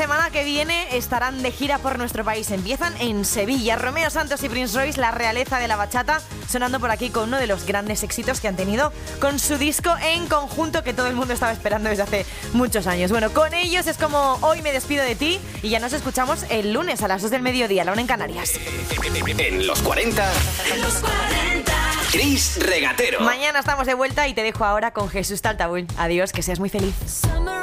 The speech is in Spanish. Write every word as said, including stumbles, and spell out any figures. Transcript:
semana que viene estarán de gira por nuestro país. Empiezan en Sevilla. Romeo Santos y Prince Royce, la realeza de la bachata, sonando por aquí con uno de los grandes éxitos que han tenido con su disco en conjunto que todo el mundo estaba esperando desde hace muchos años. Bueno, con ellos es como hoy me despido de ti y ya nos escuchamos el lunes a las dos del mediodía, la una en Canarias. En los cuarenta, en los cuarenta, Chris Regatero. Mañana estamos de vuelta y te dejo ahora con Jesús Taltabull. Adiós, que seas muy feliz.